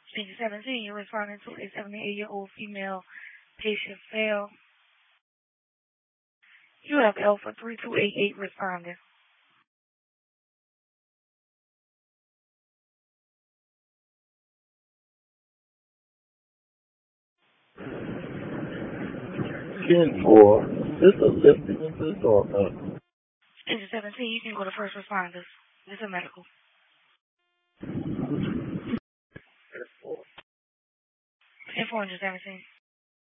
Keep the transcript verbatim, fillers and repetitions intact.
Page seventeen, you're responding to a seventy-eight-year-old female patient fail. You have Alpha three two eight eight responding. ten four. This is a lifting in this or not? Page seventeen, you can go to first responders. This is medical. ten four seventeen.